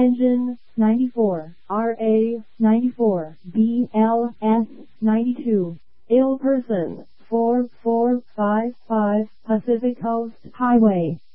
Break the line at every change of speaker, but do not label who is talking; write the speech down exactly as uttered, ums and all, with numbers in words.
Engine, ninety-four, R A, ninety-four, B L S, ninety-two. Ill person, four four five five, Pacific Coast Highway.